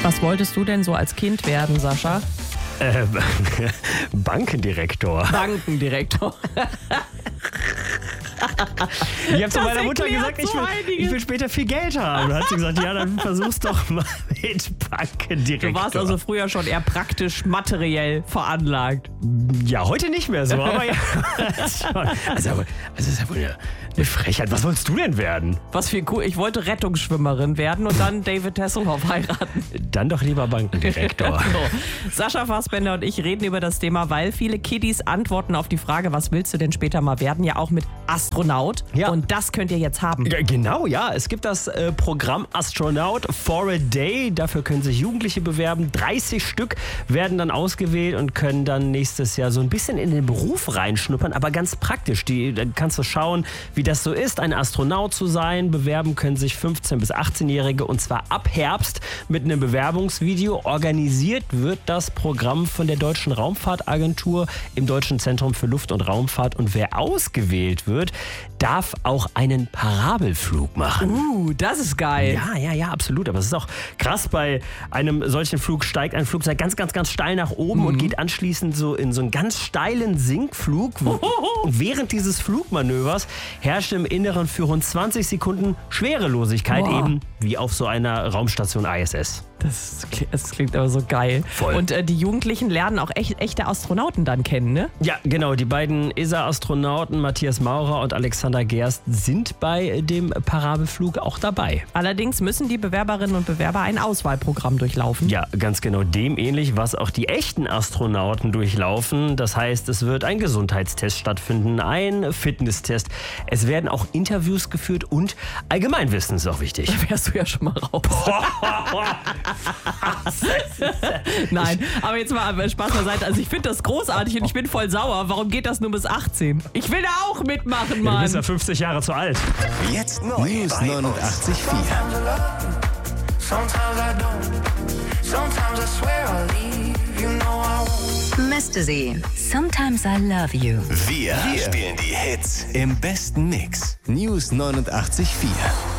Was wolltest du denn so als Kind werden, Sascha? Bankendirektor. Bankendirektor. Ich habe zu meiner Mutter gesagt, ich will später viel Geld haben. Da hat sie gesagt, ja, dann versuch's doch mal mit Bankendirektor. Du warst also früher schon eher praktisch materiell veranlagt. Ja, heute nicht mehr so, aber ja. Also das ist ja wohl eine Frechheit. Was wolltest du denn werden? Was viel cool. Ich wollte Rettungsschwimmerin werden und dann David Hasselhoff heiraten. Dann doch lieber Bankendirektor. So. Sascha Fassbender und ich reden über das Thema, weil viele Kiddies antworten auf die Frage, was willst du denn später mal werden, ja auch mit Astronaut. Ja. Und das könnt ihr jetzt haben. Ja, genau, ja. Es gibt das Programm Astronaut for a Day. Dafür können sich Jugendliche bewerben. 30 Stück werden dann ausgewählt und können dann nächstes Jahr so ein bisschen in den Beruf reinschnuppern, aber ganz praktisch. Dann kannst du schauen, wie das so ist, ein Astronaut zu sein. Bewerben können sich 15- bis 18-Jährige und zwar ab Herbst mit einem Bewerbungsvideo. Organisiert wird das Programm von der Deutschen Raumfahrtagentur im Deutschen Zentrum für Luft- und Raumfahrt. Und wer ausgewählt wird, darf auch einen Parabelflug machen. Das ist geil. Ja, absolut. Aber es ist auch krass, bei einem solchen Flug steigt ein Flugzeug ganz, ganz, ganz steil nach oben und geht anschließend so in so einen ganz steilen Sinkflug. Und während dieses Flugmanövers herrscht im Inneren für rund 20 Sekunden Schwerelosigkeit, eben wie auf so einer Raumstation ISS. Das klingt aber so geil. Voll. Und die Jugendlichen lernen auch echte Astronauten dann kennen, ne? Ja, genau. Die beiden ESA-Astronauten Matthias Maurer und Alexander Gerst sind bei dem Parabelflug auch dabei. Allerdings müssen die Bewerberinnen und Bewerber ein Auswahlprogramm durchlaufen. Ja, ganz genau dem ähnlich, was auch die echten Astronauten durchlaufen. Das heißt, es wird ein Gesundheitstest stattfinden, ein Fitnesstest. Es werden auch Interviews geführt und Allgemeinwissen ist auch wichtig. Da wärst du ja schon mal raus. Nein, aber jetzt mal Spaß beiseite. Also ich finde das großartig und ich bin voll sauer. Warum geht das nur bis 18? Ich will da auch mitmachen, Mann. Du bist ja 50 Jahre zu alt. Jetzt News 89.4. Mr. Z, Sometimes I Love You. Wir spielen die Hits im besten Mix. News 89.4.